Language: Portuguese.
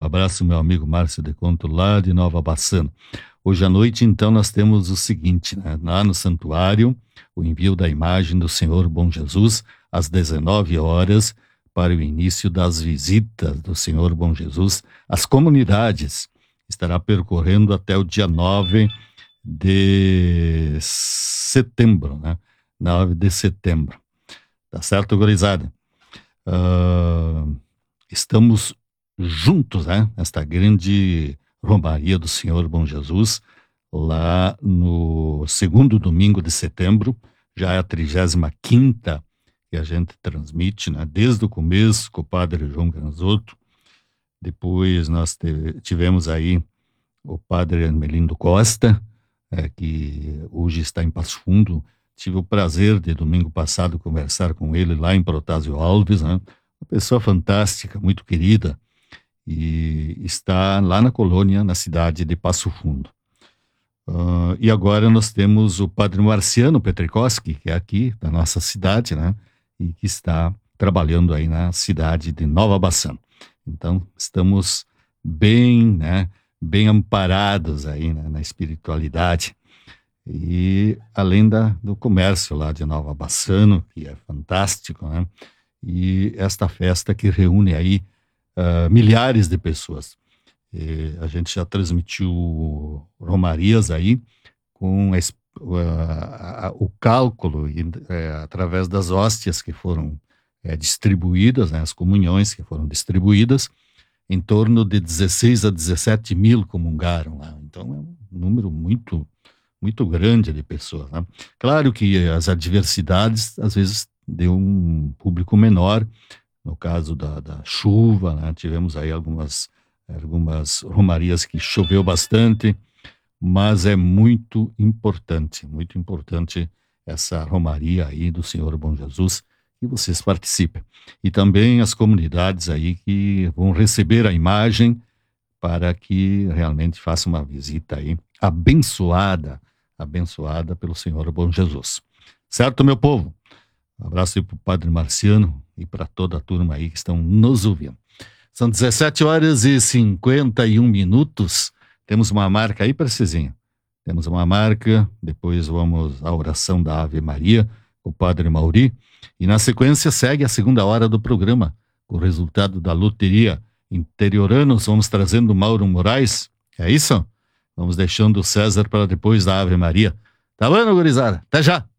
abraço, meu amigo Márcio de Conto, lá de Nova Bassano. Hoje à noite, então, nós temos o seguinte, né? Lá no santuário, o envio da imagem do Senhor Bom Jesus, às 19 horas, para o início das visitas do Senhor Bom Jesus às comunidades. Estará percorrendo até o dia 9 de setembro, né? 9 de setembro. Tá certo, gurizada? Estamos juntos, né? Nesta grande Romaria do Senhor Bom Jesus, lá no segundo domingo de setembro, já é a 35ª que a gente transmite, né? Desde o começo, com o padre João Granzotto. Depois nós tivemos aí o padre Armelindo Costa, que hoje está em Passo Fundo. Tive o prazer de domingo passado conversar com ele lá em Protásio Alves, né? Uma pessoa fantástica, muito querida, e está lá na colônia, na cidade de Passo Fundo. E agora nós temos o padre Marciano Petrikowski, que é aqui da nossa cidade, né? E que está trabalhando aí na cidade de Nova Bassano. Então, estamos bem, né? Bem amparados aí, né? Na espiritualidade. E além do comércio lá de Nova Bassano, que é fantástico, né? E esta festa que reúne aí milhares de pessoas. A gente já transmitiu romarias aí com o cálculo através das hóstias que foram distribuídas, né, as comunhões que foram distribuídas, em torno de 16 a 17 mil comungaram lá. Então é um número muito, muito grande de pessoas, né? Claro que as adversidades às vezes deu um público menor. No caso da chuva, né? Tivemos aí algumas romarias que choveu bastante, mas é muito importante essa romaria aí do Senhor Bom Jesus, que vocês participem. E também as comunidades aí que vão receber a imagem para que realmente façam uma visita aí abençoada pelo Senhor Bom Jesus. Certo, meu povo? Um abraço aí para o padre Marciano e para toda a turma aí que estão nos ouvindo. São 17 horas e 51 minutos. Temos uma marca aí, Precisinho? Temos uma marca, depois vamos à oração da Ave Maria, com o padre Mauri. E na sequência segue a segunda hora do programa, com o resultado da loteria Interioranos. Vamos trazendo Mauro Moraes. É isso? Vamos deixando o César para depois da Ave Maria. Tá bom, gurizada? Até já!